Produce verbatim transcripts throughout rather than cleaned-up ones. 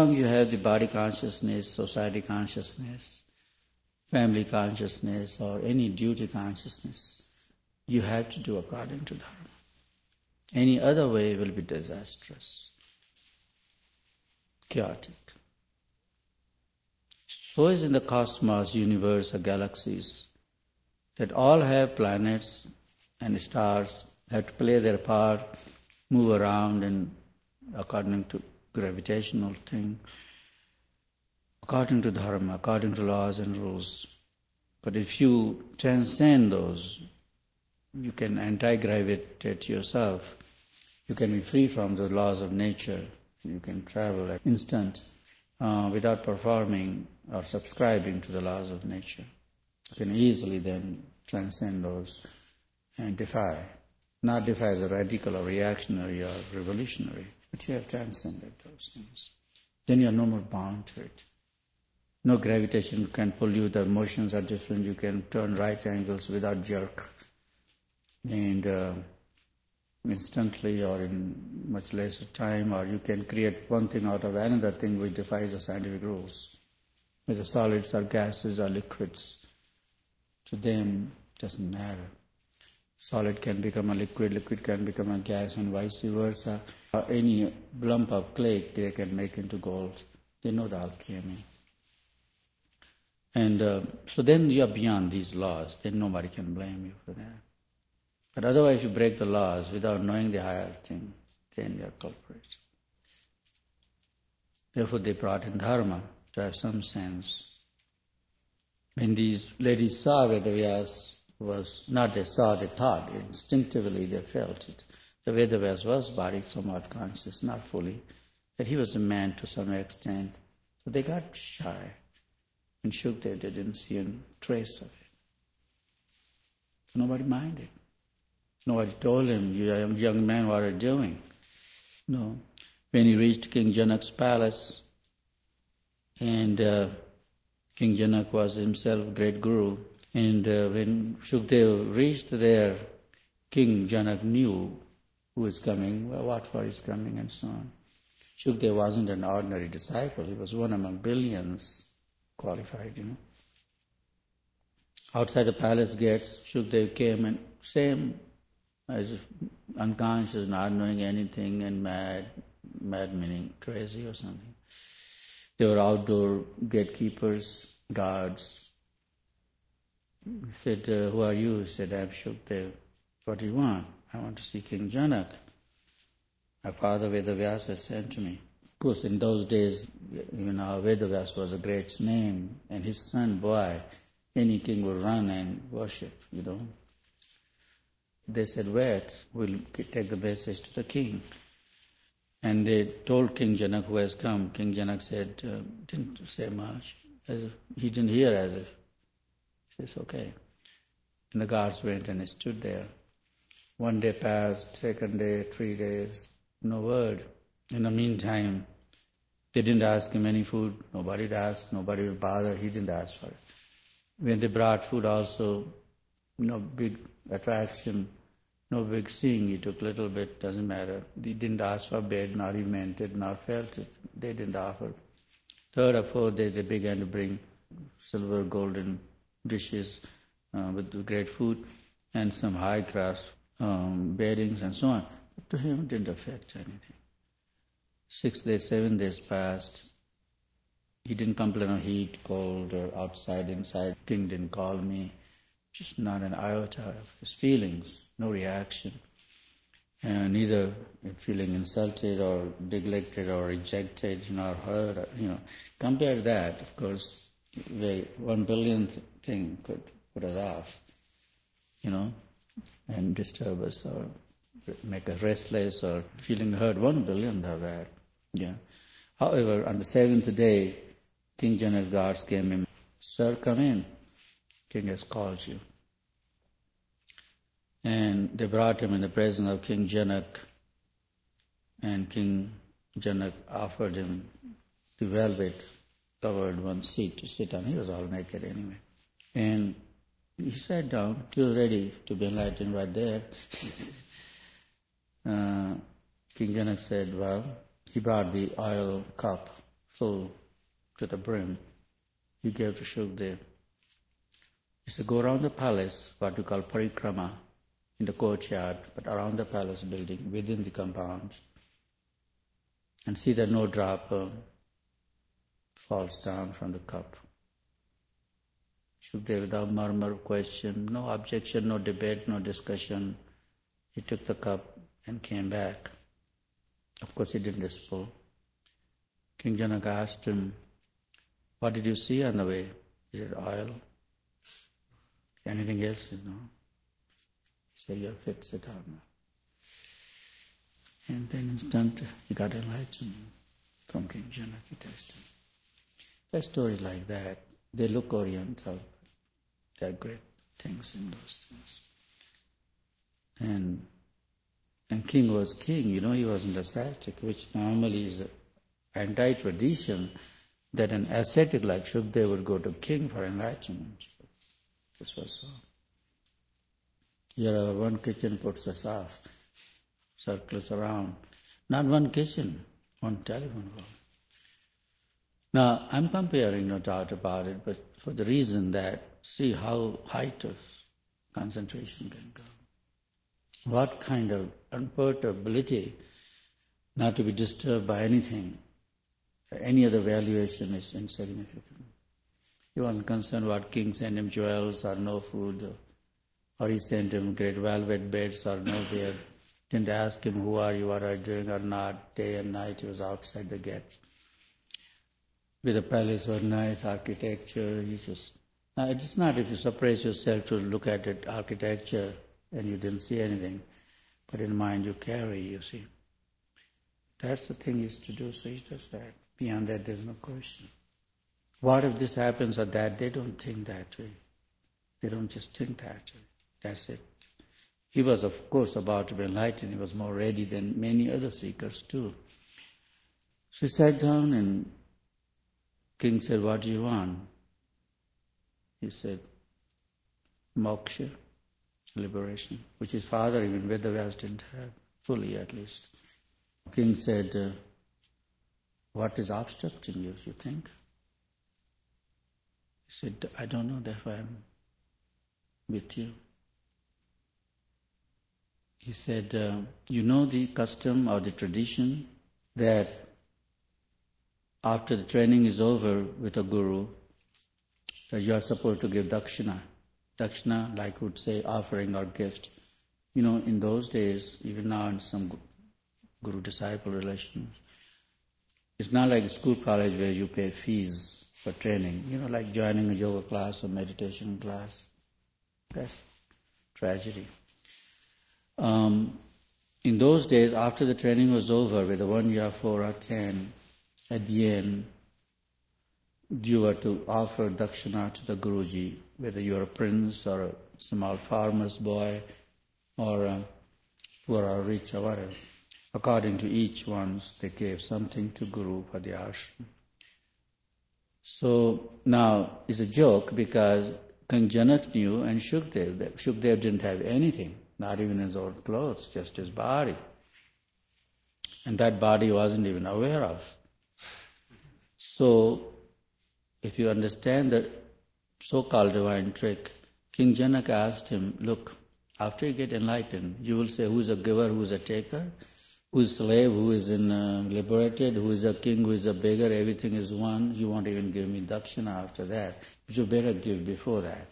long you have the body consciousness, society consciousness, family consciousness, or any duty consciousness, you have to do according to dharma. Any other way will be disastrous, chaotic. So is in the cosmos, universe, or galaxies, that all have planets and stars, have to play their part, move around and according to gravitational thing, according to dharma, according to laws and rules. But if you transcend those, you can anti-gravitate yourself. You can be free from the laws of nature. You can travel at instant uh, without performing or subscribing to the laws of nature. You can easily then transcend those and defy. Not defy as a radical or reactionary or revolutionary, but you have transcended those things. Then you are no more bound to it. No gravitation can pull you. The motions are different. You can turn right angles without jerk. And uh, instantly or in much lesser time, or you can create one thing out of another thing which defies the scientific rules. Whether solids or gases or liquids, to them doesn't matter. Solid can become a liquid, liquid can become a gas, and vice versa. Or any lump of clay they can make into gold. They know the alchemy. And uh, so then you are beyond these laws. Then nobody can blame you for that. But otherwise you break the laws without knowing the higher thing, then you are culprits. Therefore they brought in dharma to have some sense. When these ladies saw Vedavyas was, not they saw, they thought, instinctively they felt it. The Vedavyas was body somewhat conscious, not fully, that he was a man to some extent. So they got shy. And Shukdev, they didn't see a trace of it. So nobody minded. Nobody told him, you young man, what are you doing? No. When he reached King Janak's palace, and uh, King Janak was himself great guru, and uh, when Shukdev reached there, King Janak knew who was coming, what was is coming, and so on. Shukdev wasn't an ordinary disciple. He was one among billions qualified, you know. Outside the palace gates, Shukdev came and same as if unconscious, not knowing anything, and mad, mad meaning crazy or something. There were outdoor gatekeepers, guards. He said, uh, who are you? He said, I'm Shukdev. What do you want? I want to see King Janak. My father Vedavyasa sent to me. Of course, in those days, you know, Vedavyasa was a great name, and his son, boy, any king would run and worship, you know. They said, wait, we'll take the message to the king. And they told King Janak who has come. King Janak said, uh, didn't say much. As if he didn't hear as if. He says, okay. And the guards went and stood there. One day passed, second day, three days, no word. In the meantime, they didn't ask him any food. Nobody asked, nobody would bother. He didn't ask for it. When they brought food also, no big attraction, no big seeing. He took little bit, doesn't matter. He didn't ask for bed, nor he meant it, nor felt it. They didn't offer. Third or fourth day, they began to bring silver, golden dishes uh, with great food and some high-class um, beddings and so on. But to him, it didn't affect anything. Six days, seven days passed. He didn't complain of heat, cold, or outside, inside. King didn't call me. Just not an iota of his feelings, no reaction. And neither feeling insulted or neglected or rejected, you know, or hurt, or, you know. Compare that, of course, the one billionth thing could put us off, you know, and disturb us or make us restless or feeling hurt. One billionth of that, yeah. However, on the seventh day, King Janak's guards came in. Sir, come in. King has called you. And they brought him in the presence of King Janak. And King Janak offered him the velvet covered one seat to sit on. He was all naked anyway. And he sat down. He was ready to be enlightened right there. uh, King Janak said, well, he brought the oil cup full to the brim. He gave to Shukdev. He said, go around the palace, what we call parikrama, in the courtyard, but around the palace building, within the compound, and see that no drop uh, falls down from the cup. Shukdev, without murmur, question, no objection, no debate, no discussion, he took the cup and came back. Of course, he didn't spill. King Janaka asked him, what did you see on the way? He said, oil. Anything else? You know? He said, you're fit, sit down. And then instant he got enlightened from King Janaka. He tested. There's stories like that. They look oriental. There are great things in those things. And and king was king, you know, he wasn't ascetic, which normally is anti-tradition, that an ascetic like Shukdev would go to king for enlightenment. This was so. Here our one kitchen puts us off, circles around. Not one kitchen, one telephone call. Now, I'm comparing, no doubt about it, but for the reason that, see how height of concentration can go. What kind of unperturbability, not to be disturbed by anything, any other valuation is insignificant. He wasn't concerned what king sent him jewels or no food, or he sent him great velvet beds or no bed. Didn't ask him who are you, what are you doing or not, day and night he was outside the gates. With the palace was nice architecture, he just... Now it's not if you suppress yourself to look at it, architecture, and you didn't see anything, but in mind you carry, you see. That's the thing is to do, so he does that. Beyond that there's no question. What if this happens or that? They don't think that way. They don't just think that way. That's it. He was of course about to be enlightened, he was more ready than many other seekers too. So he sat down and king said, what do you want? He said, moksha, liberation, which his father, even Vedavyas, didn't have, fully at least. King said, uh, what is obstructing you, you think? He said, I don't know, therefore I'm with you. He said, uh, you know the custom or the tradition that after the training is over with a guru, that you are supposed to give dakshina. Dakshina, like would say, offering or gift. You know, in those days, even now in some guru-disciple relations, it's not like a school college where you pay fees for training. You know, like joining a yoga class or meditation class. That's tragedy. Um, in those days, after the training was over, whether one year, four or ten, at the end, you were to offer dakshina to the Guruji, whether you're a prince or a small farmer's boy or a poor or rich or whatever. According to each one, they gave something to Guru for the ashram. So now it's a joke because King Janak knew and Shukdev, that Shukdev didn't have anything, not even his own clothes, just his body. And that body he wasn't even aware of. So, if you understand the so-called divine trick, King Janak asked him, look, after you get enlightened, you will say who is a giver, who is a taker, who is slave, who is in, uh, liberated, who is a king, who is a beggar, everything is one. You won't even give me dakshina after that. But you better give before that.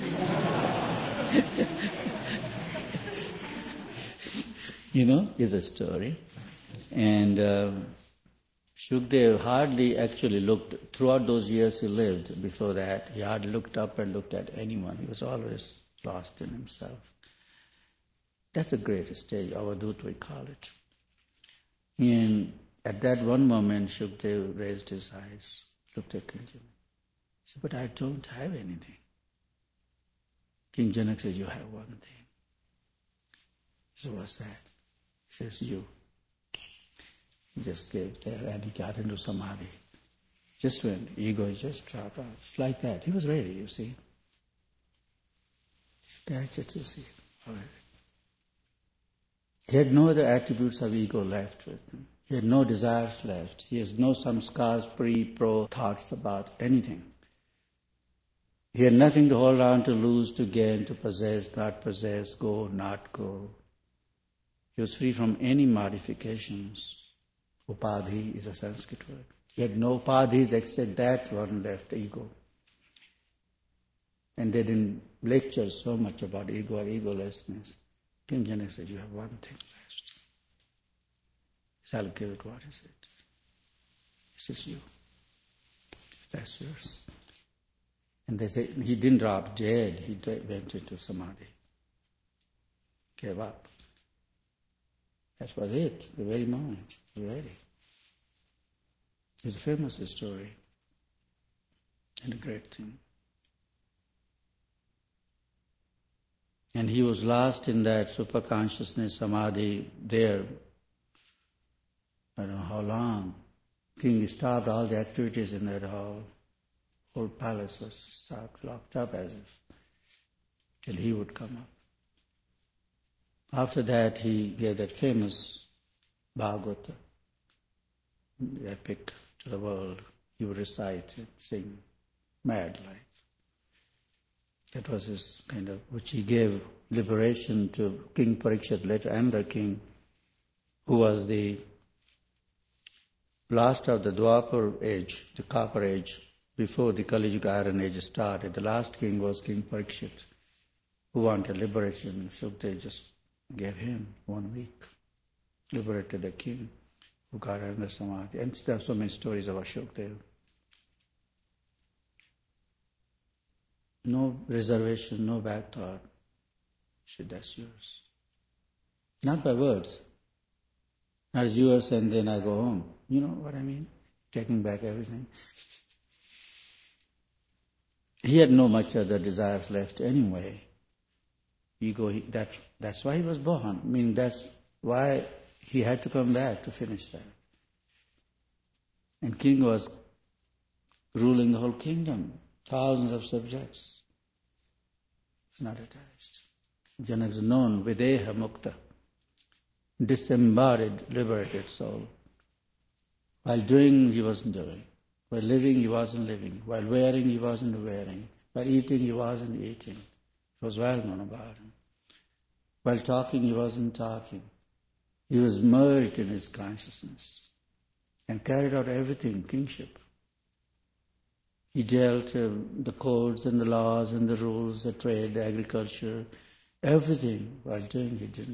You know, is a story. And uh, Shukdev hardly actually looked, throughout those years he lived before that, he hardly looked up and looked at anyone. He was always lost in himself. That's a great stage, avadut we call it. And at that one moment, Shukdev raised his eyes, looked at King Janak. He said, but I don't have anything. King Janak says, you have one thing. He said, what's that? He says, you. He just gave there and he got into samadhi. Just when ego just dropped out. It's like that. He was ready, you see. That's it, you see. All right. He had no other attributes of ego left with him. He had no desires left. He has no samskars, pre, pro thoughts about anything. He had nothing to hold on to, lose, to gain, to possess, not possess, go, not go. He was free from any modifications. Upadhi is a Sanskrit word. He had no upadhis except that one left, ego. And they didn't lecture so much about ego or egolessness. King Janak said, you have one thing left. He said, I'll give it. What is it? This is you. That's yours. And they say, he didn't drop dead. He went into samadhi. Gave up. That was it, the very moment. Ready. It's a famous story and a great thing. And he was lost in that super consciousness samadhi there. I don't know how long. King stopped all the activities in that hall. Whole palace was stopped, locked up as if, till he would come up. After that, he gave that famous Bhagavata, the epic to the world. He would recite and sing, mad like. That was his kind of, which he gave liberation to King Parikshit, later another king, who was the last of the Dwapar age, the copper age, before the Kali Yuga iron age started. The last king was King Parikshit, who wanted liberation. So they just gave him one week, liberated the king, who got under samadhi. And there are so many stories of Ashokdev. No reservation, no back thought. That's yours. Not by words. Not as yours and then I go home. You know what I mean? Taking back everything. He had no much other desires left anyway. Ego, he, that, that's why he was born. I mean, that's why he had to come back to finish that. And king was ruling the whole kingdom. Thousands of subjects. It's not attached. Janak is known, Videha Mukta, disembodied, liberated soul. While doing, he wasn't doing. While living, he wasn't living. While wearing, he wasn't wearing. While eating, he wasn't eating. It was well known about him. While talking, he wasn't talking. He was merged in his consciousness and carried out everything, kingship. He dealt uh, the codes and the laws and the rules, the trade, the agriculture, everything while doing he didn't